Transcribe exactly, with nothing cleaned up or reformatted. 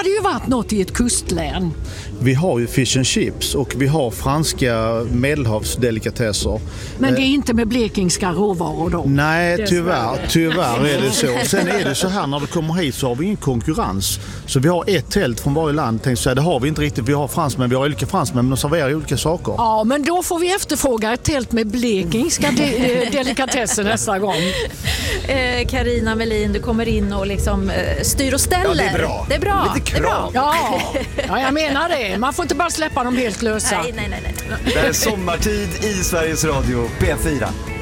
hade ju varit något i ett kustlän. Vi har ju fish and chips och vi har franska medelhavsdelikatesser. Men det är inte med blekingska råvaror då? Nej, tyvärr, tyvärr är det så. Sen är det så här, när du kommer hit så har vi ingen konkurrens. Så vi har ett tält från varje land. Tänk så här, det har vi inte riktigt. Vi har fransmän, vi har olika fransmän, men de serverar olika saker. Ja, men då får vi efterfråga ett tält med blekingska de- delikatesser nästa gång. Carina eh, Melin, du kommer in och liksom eh, styr och ställer. Ja, det är bra. Det är bra. Lite det är bra. Ja, ja, jag menar det. Man får inte bara släppa dem helt lösa. Nej, nej, nej, nej. Det är sommartid i Sveriges Radio P fyra.